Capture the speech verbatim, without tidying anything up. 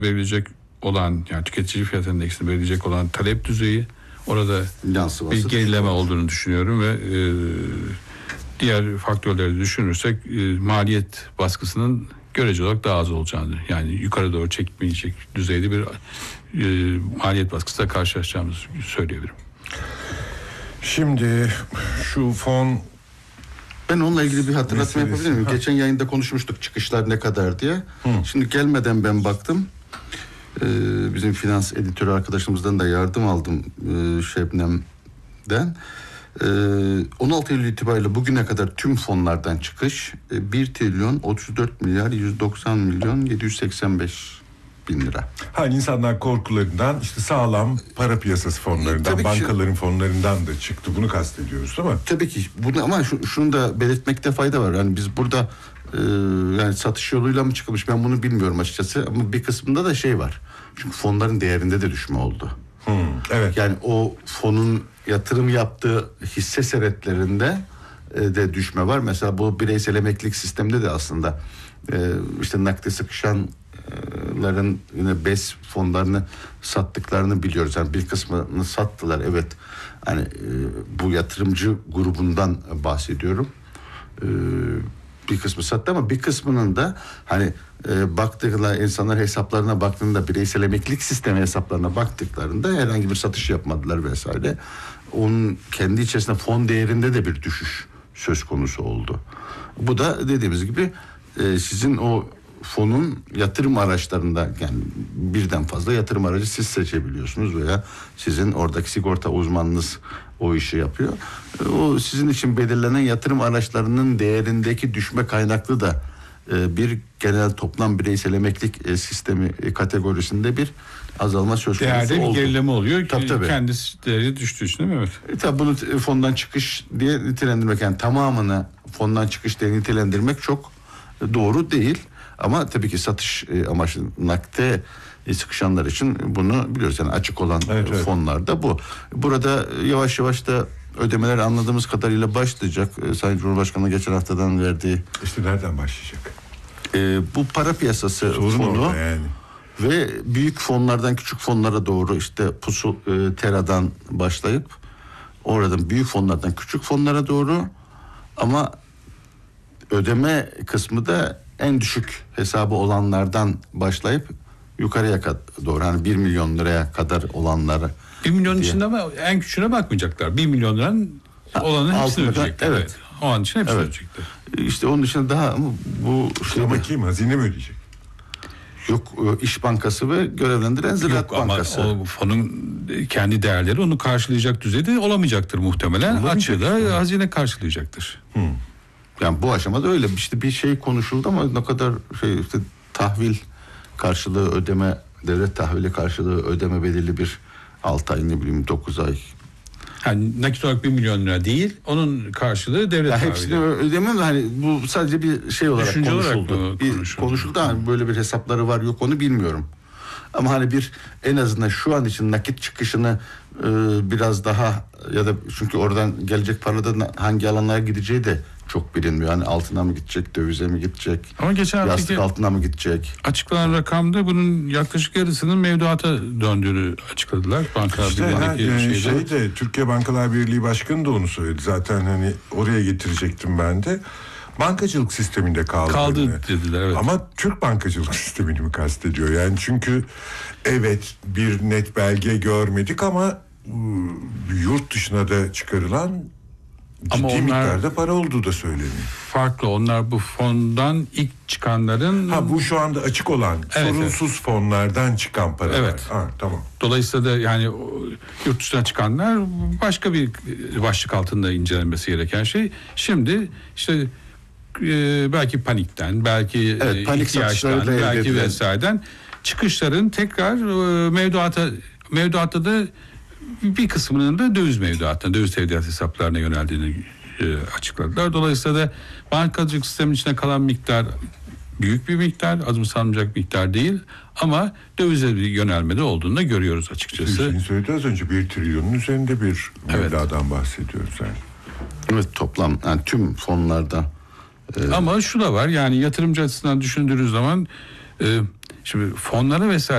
verilecek olan, yani tüketici fiyat endeksini verilecek olan talep düzeyi, orada yansıması bir gerileme olduğunu düşünüyorum ve e, diğer faktörleri düşünürsek e, maliyet baskısının görece olarak daha az olacağını, yani yukarı doğru çekmeyecek düzeyde bir e, maliyet baskısıyla karşılaşacağımızı söyleyebilirim. Şimdi şu fon, ben onunla ilgili bir hatırlatma meselesi. yapabilir miyim? Ha. Geçen yayında konuşmuştuk çıkışlar ne kadar diye. Hı. Şimdi gelmeden ben baktım. Ee, bizim finans editörü arkadaşımızdan da yardım aldım e, Şebnem'den. Ee, on altı Eylül itibariyle bugüne kadar tüm fonlardan çıkış e, bir trilyon otuz dört milyar yüz doksan milyon yedi yüz seksen beş bin lira. hani insanlar korkularından, işte sağlam para piyasası fonlarından, Tabii bankaların fonlarından da çıktı. Bunu kastediyoruz değil mi? Tabii ki. Bunu, ama şu, şunu da belirtmekte fayda var. Yani biz burada e, yani satış yoluyla mı çıkılmış, ben bunu bilmiyorum açıkçası. Ama bir kısmında da şey var. Çünkü fonların değerinde de düşme oldu. Hmm, evet. Yani o fonun yatırım yaptığı hisse senetlerinde e, de düşme var. Mesela bu bireysel emeklilik sisteminde de aslında e, işte nakde sıkışanların yine B E S fonlarını sattıklarını biliyoruz. Yani bir kısmını sattılar, evet. Hani e, bu yatırımcı grubundan bahsediyorum. E, bir kısmı sattı ama bir kısmının da hani e, baktıklarında, insanlar hesaplarına baktığında, bireysel emeklilik sistemi hesaplarına baktıklarında herhangi bir satış yapmadılar vesaire. Onun kendi içerisinde fon değerinde de bir düşüş söz konusu oldu. Bu da dediğimiz gibi e, sizin o fonun yatırım araçlarında, yani birden fazla yatırım aracı siz seçebiliyorsunuz veya sizin oradaki sigorta uzmanınız o işi yapıyor. O sizin için belirlenen yatırım araçlarının değerindeki düşme kaynaklı da e, bir genel toplam bireysel emeklilik e, sistemi e, kategorisinde bir azalma söz konusu oldu. Değerde bir gerileme oluyor. Tabii, tabii. Kendisi değeri düştüğü için değil mi? Evet. E, tabii bunu e, fondan çıkış diye nitelendirmek, yani tamamını fondan çıkış diye nitelendirmek çok e, doğru değil. Ama tabii ki satış e, amaçlı nakde e, sıkışanlar için bunu biliyoruz. Yani açık olan evet, evet. fonlarda bu. Burada yavaş yavaş da ödemeler anladığımız kadarıyla başlayacak. E, Sayın Cumhurbaşkanı geçen haftadan verdiği. İşte nereden başlayacak? E, bu para piyasası Sorun fonu yani. ve büyük fonlardan küçük fonlara doğru, işte Pusu e, Tera'dan başlayıp oradan büyük fonlardan küçük fonlara doğru, ama ödeme kısmı da en düşük hesabı olanlardan başlayıp yukarıya doğru, hani bir milyon liraya kadar olanları. Bir milyon diye. içinde ama en küçüğüne bakmayacaklar. Bir milyon liranın olanın hepsini ödeyecekler. Evet. evet. O an için hepsini Evet. ödeyecekler. İşte onun dışında daha bu şey Ama kim? Hazine mi ödeyecek? yok, İş Bankası ve görevlendiren Ziraat Yok, Bankası. ama o fonun kendi değerleri onu karşılayacak düzeyde olamayacaktır muhtemelen. Açığı da hazine karşılayacaktır. Hmm. Yani bu aşamada öyle işte bir şey konuşuldu ama ne kadar şey, işte tahvil karşılığı ödeme, devlet tahvili karşılığı ödeme belirli bir altı ay, ne bileyim dokuz ay. Yani nakit olarak bir milyon lira değil, onun karşılığı devlet tahvili. Hepsini ödemem de hani bu sadece bir şey olarak Düşünce konuşuldu. olarak bir konuşuldu. konuşuldu hani böyle bir hesapları var yok onu bilmiyorum. Ama hani bir en azından şu an için nakit çıkışını e, biraz daha, ya da çünkü oradan gelecek parada hangi alanlara gideceği de çok bilinmiyor. Hani altına mı gidecek, dövize mi gidecek, Ama geçen yastık haftaki altına mı gidecek? açıklanan rakamda bunun yaklaşık yarısının mevduata döndüğünü açıkladılar. Bankalar İşte ha, Birliği'ndeki yani şeyde. şey de, Türkiye Bankalar Birliği Başkanı da onu söyledi. Zaten hani oraya getirecektim ben de. Bankacılık sisteminde kaldı. Kaldı dediler, evet. Ama Türk bankacılık sistemini mi kastediyor? Yani çünkü evet bir net belge görmedik ama yurt dışına da çıkarılan ciddi Ama onlar miktarda para olduğu da söyleniyor. farklı. Onlar bu fondan ilk çıkanların... Ha, bu şu anda açık olan Evet, sorunsuz evet. fonlardan çıkan paralar. Evet. Ha, tamam. Dolayısıyla da yani yurt dışına çıkanlar başka bir başlık altında incelenmesi gereken şey. Şimdi işte e, belki panikten, belki Evet, panik ihtiyaçtan, satışları elde belki edilen. vesaireden çıkışların tekrar e, mevduata mevduatta da bir kısmının da döviz mevduatına, döviz tevdiat hesaplarına yöneldiğini e, açıkladılar. Dolayısıyla da bankacılık sistemin içine kalan miktar büyük bir miktar, azımsanmayacak miktar değil, ama dövize bir yönelmede olduğunu da görüyoruz açıkçası. Hüseyin söyledi az önce, bir trilyonun üzerinde bir Evet. mevladan bahsediyoruz yani. Evet, toplam yani tüm fonlarda. Ama şu da var, yani yatırımcı açısından düşündüğünüz zaman e, şimdi fonlara vesaire